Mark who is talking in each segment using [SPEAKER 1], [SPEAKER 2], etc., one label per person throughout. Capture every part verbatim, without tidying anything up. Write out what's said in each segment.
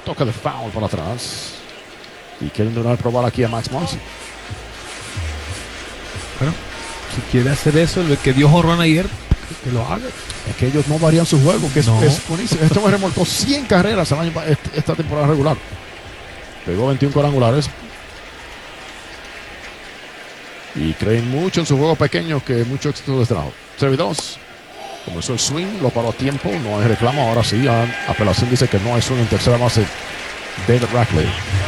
[SPEAKER 1] toque de foul para atrás. Y quieren de una vez probar aquí a Max Muncy.
[SPEAKER 2] Bueno, si quiere hacer eso, el que dio jorrón ayer, que lo haga.
[SPEAKER 1] Es que ellos no varían su juego, que es,
[SPEAKER 2] no.
[SPEAKER 1] es buenísimo. Este me remolcó cien carreras el año, esta temporada regular. Pegó veintiún cuadrangulares. Y creen mucho en su juego pequeño, que mucho éxito les trajo. seis dos. Comenzó el swing, lo paró a tiempo, no hay reclamo. Ahora sí, a apelación dice que no hay swing en tercera base. David Rackley.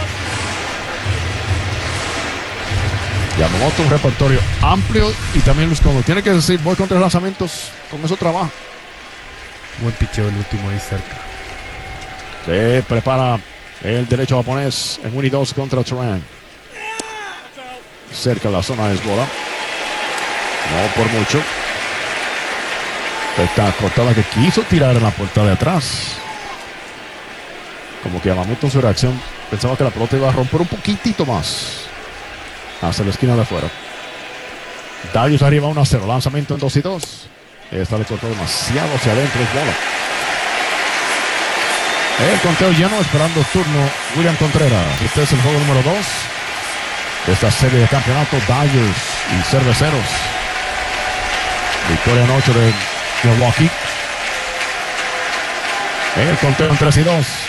[SPEAKER 1] Yamamoto, un repertorio amplio. Y también Luis, cuando tiene que decir voy con tres lanzamientos, con eso trabaja.
[SPEAKER 2] Buen picheo el último ahí cerca.
[SPEAKER 1] Se prepara el derecho japonés en uno y dos contra Turan. Cerca de la zona es bola. No por mucho. Esta cortada que quiso tirar en la puerta de atrás. Como que Yamamoto en su reacción pensaba que la pelota iba a romper un poquitito más hacia la esquina de afuera. Darius arriba uno a cero. Lanzamiento en dos y dos. Esta le cortó demasiado hacia adentro. Es bola. El conteo lleno, esperando turno William Contreras. Este es el juego número dos de esta serie de campeonato. Dodgers y Cerveceros. Victoria en ocho de Milwaukee. El conteo en tres y dos.